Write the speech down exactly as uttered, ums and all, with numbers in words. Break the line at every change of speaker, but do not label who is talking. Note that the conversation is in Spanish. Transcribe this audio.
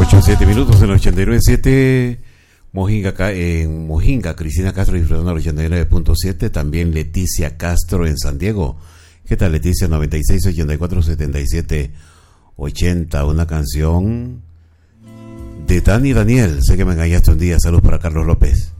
ocho siete minutos en el ochenta y nueve punto siete. Mojinga, en Mojinga, Cristina Castro disfrutando el ochenta y nueve punto siete. También Leticia Castro en San Diego. ¿Qué tal, Leticia? noventa y seis, ochenta y cuatro, setenta y siete, ochenta. Una canción de Dani Daniel. Sé que me engañaste un día. Saludos para Carlos López.